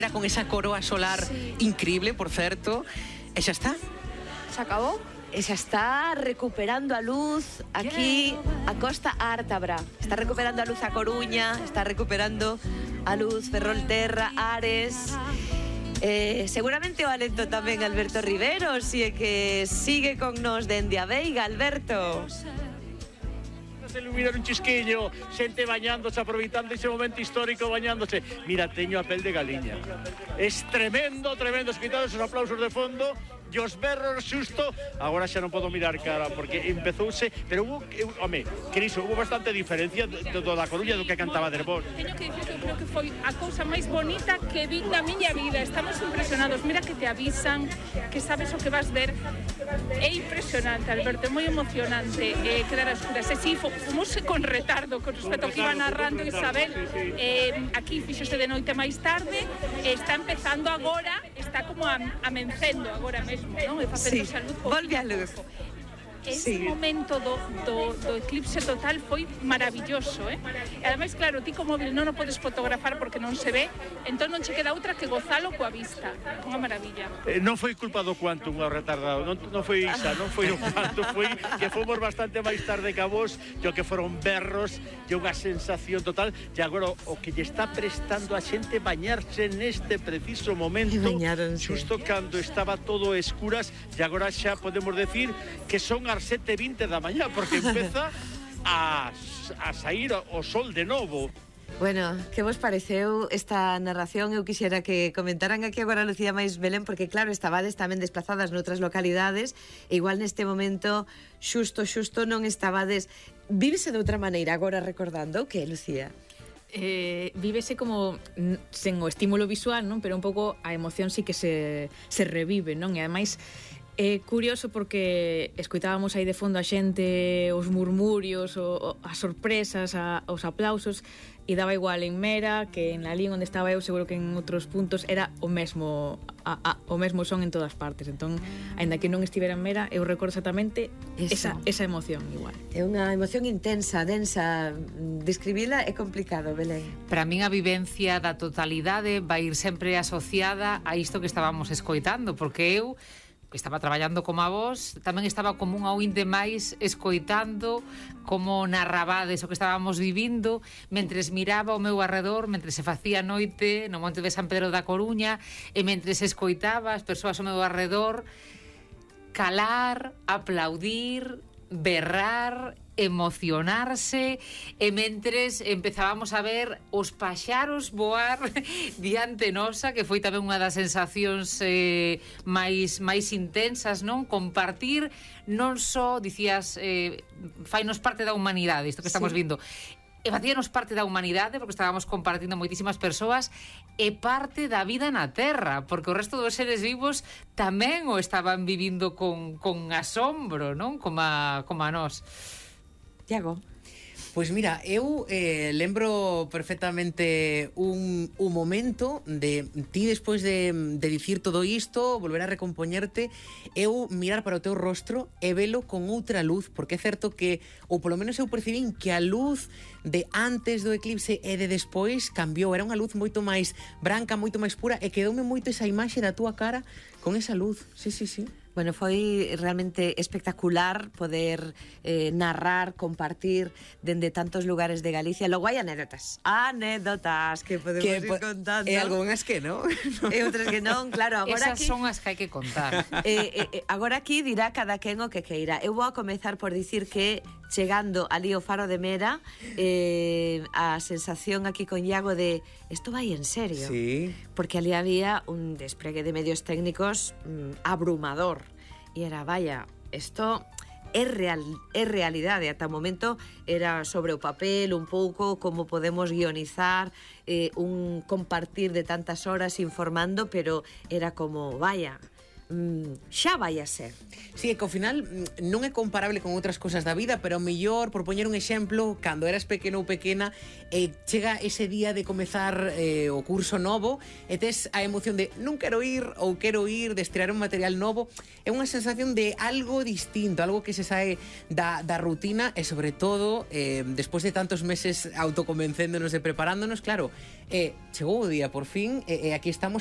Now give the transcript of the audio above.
con esa coroa solar increíble, por certo, e xa está. Se acabou? E xa está recuperando a luz aquí a Costa Ártabra. Está recuperando a luz a Coruña, está recuperando a luz Ferrolterra, Ares. Seguramente o alento tamén Alberto Rivero, si é que sigue con nos dende a Veiga, Alberto. Se iluminar un chisquiño, xente bañándose, aproveitando ese momento histórico bañándose. Mira, teño a pel de galiña. Es tremendo, tremendo. Escoitade esos aplausos de fondo e os berros xusto. Agora xa non podo mirar cara porque empezouse, pero hubo, home, Criso, hubo bastante diferencia do da Coruña do que cantaba Derbón. Teño que dicir que eu creo que foi a cousa máis bonita que vi na miña vida. Estamos impresionados. Mira que te avisan, que sabes o que vas ver. É impresionante, Alberto, é moi emocionante quedar a escuras. E si, fomos con retardo con respecto ao que iba narrando Isabel. Aquí fixose de noite máis tarde, está empezando agora, está como amencendo agora mesmo, non? E facendo salud. Volve a luz. Ese momento do eclipse total foi maravilloso, E ademais, claro, ti co móvil non o podes fotografar porque non se ve, entón non che queda outra que gozalo coa vista. Unha maravilla. Non foi culpa do Quantum ao retardado, non foi Isa, non foi o Quantum, foi que fomos bastante máis tarde que a vos, e o que foron berros, e unha sensación total, e agora o que lle está prestando a xente bañarse neste preciso momento, xusto cando estaba todo escuras, e agora xa podemos decir que son ás 7:20 da mañá, porque empeza a sair o sol de novo. Bueno, que vos pareceu esta narración? Eu quixera que comentaran aquí agora Lucía máis Belén, porque claro, estabades tamén desplazadas noutras localidades, e igual neste momento xusto non estabades. Vívese de outra maneira agora recordando, que, Lucía? Vívese como sen o estímulo visual, non? Pero un pouco a emoción sí que se revive, non? E ademais é curioso porque escoitábamos aí de fondo a xente, os murmurios, as sorpresas, os aplausos, e daba igual en Mera que en Lalín onde estaba eu, seguro que en outros puntos era o mesmo son en todas partes. Entón, aínda que non estivera en Mera, eu recordo exactamente esa emoción igual. É unha emoción intensa, densa. Describila é complicado, Belén. Para min a vivencia da totalidade vai ir sempre asociada a isto que estábamos escoitando, porque eu que estaba traballando como a vos, tamén estaba como unha ointe máis escoitando como narrabades o que estábamos vivindo, mentres miraba ao meu arredor, mentres se facía noite no Monte de San Pedro da Coruña, e mentres escoitaba as persoas ao meu arredor calar, aplaudir, berrar, emocionarse, e mentres empezábamos a ver os paxaros voar diante nosa, que foi tamén unha das sensacións máis intensas, non? Compartir non só, dicías, fainos parte da humanidade, isto que estamos vindo, e facíanos parte da humanidade porque estábamos compartindo moitísimas persoas, e parte da vida na Terra, porque o resto dos seres vivos tamén o estaban vivindo con asombro, non? Como a nós. Tiago? Pois mira, eu lembro perfectamente un momento de ti despois de dicir todo isto, volver a recompoñerte, eu mirar para o teu rostro e velo con outra luz, porque é certo que, ou polo menos eu percibín que a luz de antes do eclipse e de despois cambiou, era unha luz moito máis branca, moito máis pura, e quedoume moito esa imaxe da túa cara con esa luz. Sí. Bueno, foi realmente espectacular poder narrar, compartir dende tantos lugares de Galicia. Logo hai anécdotas que podemos ir contando. E algunhas que non. E outras que non, claro. Agora esas son as que hai que contar. Agora aquí dirá cada quen o que queira. Eu vou a comezar por dicir que chegando ali ao Faro de Mera, a sensación aquí con Iago de isto vai en serio. Sí. Porque ali había un despregue de medios técnicos abrumador. E era, vaya, isto é realidade. Ata o momento era sobre o papel un pouco como podemos guionizar un compartir de tantas horas informando, pero era como, vaya, xa vai a ser. Sí, é que ao final non é comparable con outras cosas da vida, pero mellor, por poñer un exemplo, cando eras pequeno ou pequena, chega ese día de comezar o curso novo e tes a emoción de non quero ir ou quero ir, de estrear un material novo. É unha sensación de algo distinto, algo que se sae da rutina e, sobre todo, despois de tantos meses autoconvencéndonos e preparándonos, claro, chegou o día por fin e aquí estamos